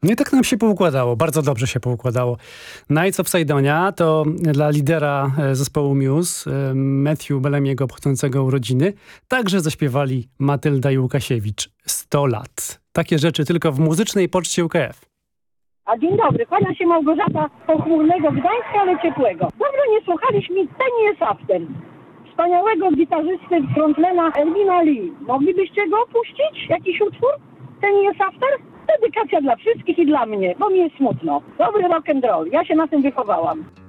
No i tak nam się poukładało, bardzo dobrze się poukładało. Nights of Sidonia to dla lidera zespołu Muse, Matthew Bellamiego, obchodzącego urodziny, także zaśpiewali Matylda i Łukasiewicz. 100 lat. Takie rzeczy tylko w muzycznej poczcie UKF. A dzień dobry, kłania się Małgorzata pochmurnego Gdańska, ale ciepłego. Dobrze nie słuchaliśmy Ten jest After. Wspaniałego gitarzysty, frontmana Elvina Lee. Moglibyście go opuścić? Jakiś utwór? Ten jest After? Dedykacja dla wszystkich i dla mnie, bo mi jest smutno. Dobry rock and roll, ja się na tym wychowałam.